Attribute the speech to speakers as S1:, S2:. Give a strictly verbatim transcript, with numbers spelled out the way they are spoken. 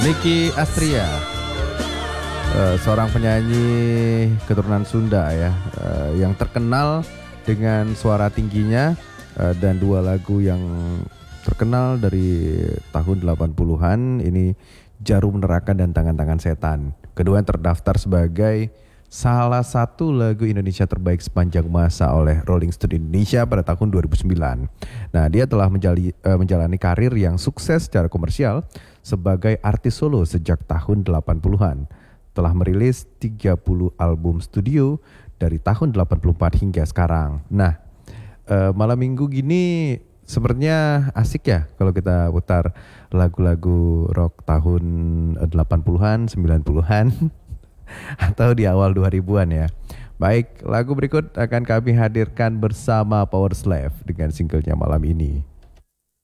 S1: Nicky Astria, uh, seorang penyanyi keturunan Sunda ya, uh, yang terkenal dengan suara tingginya uh, dan dua lagu yang terkenal dari tahun delapan puluhan ini, Jarum Neraka dan Tangan-Tangan Setan. Kedua yang terdaftar sebagai salah satu lagu Indonesia terbaik sepanjang masa oleh Rolling Stone Indonesia pada tahun dua ribu sembilan. Nah, dia telah menjali, uh, menjalani karir yang sukses secara komersial sebagai artis solo sejak tahun delapan puluhan. Telah merilis tiga puluh album studio dari tahun delapan puluh empat hingga sekarang. Nah, uh, malam minggu gini sepertinya asik ya kalau kita putar lagu-lagu rock tahun delapan puluhan, sembilan puluhan atau di awal dua ribuan ya. Baik, lagu berikut akan kami hadirkan bersama Power Slave dengan singlenya malam ini.